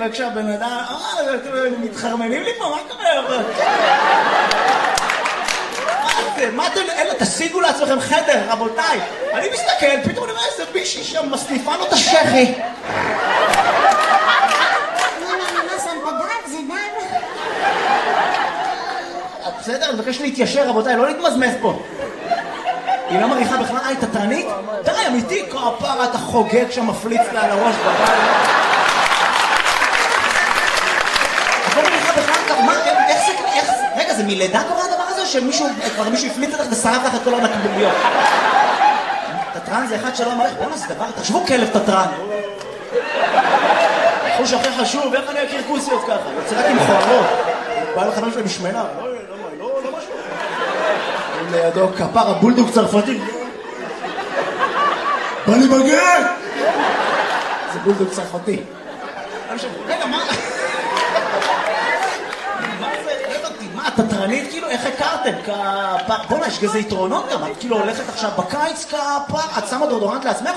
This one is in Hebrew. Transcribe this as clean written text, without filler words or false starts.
וכשהבן אדם, מתחרמנים לי פה, מה קורה? מה אתם, אלה, תשיגו לעצמכם חדר, רבותיי. אני מסתכל, פתאום אני אומר איזה בישי שם, מסניפה לו את השכי. בסדר, אני מבקש להתיישר, רבותיי, לא להתמזמז פה. היא לא מריחה בכלל, היא תתרנית? די, אמיתי, כפרה, אתה חוגג שם, מפליץ לה על הראש בבית. את לא מריחה בכלל, מה, איך זה, רגע, זה מלידה קורה הדבר הזה, שמישהו, כבר מישהו הפליץ אותך ושרף לך את כל הנקבוביות? תתרן זה אחד שלא מריח, בואו נעשה דבר, תחשבו כלב תתרן. חוש הכי חשוב, איך אני אכיר כוסיות ככה? יוצא רק עם חורות. בא לך משהו משמנה. לא משהו. לידו כפר הבולדוג צרפתי. בא לי בגט! זה בולדוג צרפתי. רגע, מה? מה, תתרנית כאילו? איך הכרתם? בוא'נה, יש כזה יתרונות גם. את כאילו הולכת עכשיו בקיץ כפר, את שמה דורדורנט לעצמך?